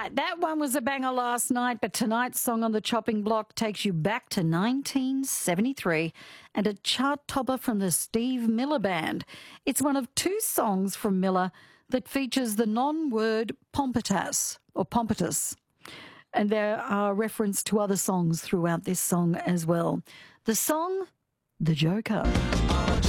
right, that one was a banger last night, but tonight's song on the chopping block takes you back to 1973 and a chart topper from the Steve Miller Band. It's one of two songs from Miller that features the non-word pompatus or pompatus. And there are reference to other songs throughout this song as well. The song, The Joker.